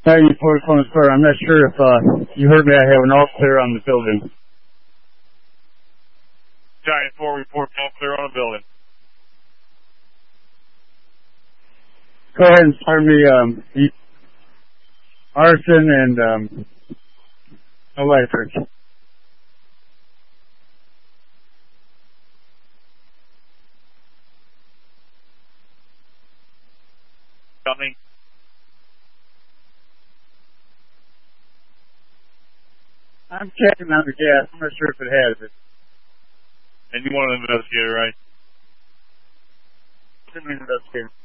94 Columbus Square. I'm not sure if you heard me. I have an all clear on the building. Giant 4 report all clear on the building. Go ahead and start me arson and electric. Coming. I'm checking on the gas. I'm not sure if it has it. And you want to investigate, right? Let me investigate.